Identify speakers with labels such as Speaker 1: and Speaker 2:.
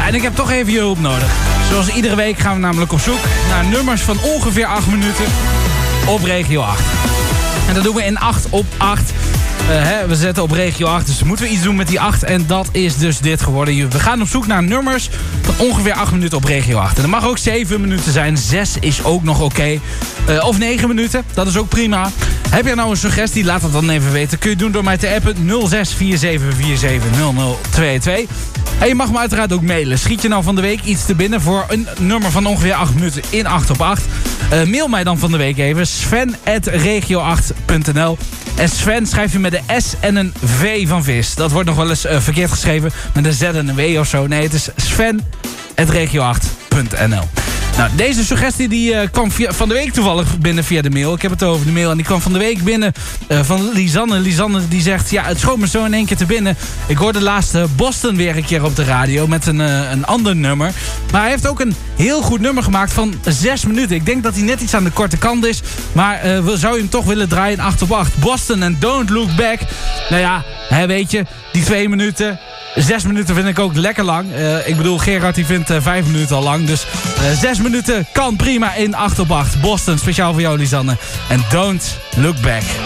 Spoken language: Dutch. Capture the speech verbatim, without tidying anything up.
Speaker 1: Ja, en ik heb toch even je hulp nodig. Zoals iedere week gaan we namelijk op zoek naar nummers van ongeveer acht minuten op regio acht. En dat doen we in acht op acht. Uh, hè, we zetten op regio acht, dus moeten we iets doen met die acht. En dat is dus dit geworden. We gaan op zoek naar nummers van ongeveer acht minuten op regio acht. En dat mag ook zeven minuten zijn. zes is ook nog oké. Okay. Uh, of negen minuten, dat is ook prima. Heb je nou een suggestie? Laat het dan even weten. Kun je doen door mij te appen nul zes vier zeven vier zeven nul nul twee twee. En je mag me uiteraard ook mailen. Schiet je nou van de week iets te binnen voor een nummer van ongeveer acht minuten in acht op acht? Uh, mail mij dan van de week even. Sven at regio acht punt n l. En Sven schrijf je met de S en een V van vis. Dat wordt nog wel eens uh, verkeerd geschreven met een Z en een W of zo. Nee, het is Sven at regio acht punt n l. Nou, deze suggestie die uh, kwam via, van de week toevallig binnen via de mail. Ik heb het over de mail en die kwam van de week binnen uh, van Lisanne. Lisanne die zegt, ja, het schoot me zo in één keer te binnen. Ik hoorde laatst uh, Boston weer een keer op de radio met een, uh, een ander nummer. Maar hij heeft ook een heel goed nummer gemaakt van zes minuten. Ik denk dat hij net iets aan de korte kant is. Maar uh, zou je hem toch willen draaien in acht op acht? Boston en Don't Look Back. Nou ja, hè, weet je, die twee minuten... Zes minuten vind ik ook lekker lang. Uh, ik bedoel, Gerard die vindt uh, vijf minuten al lang. Dus uh, zes minuten kan prima in acht op acht. Boston, speciaal voor jou, Lisanne. En Don't Look Back.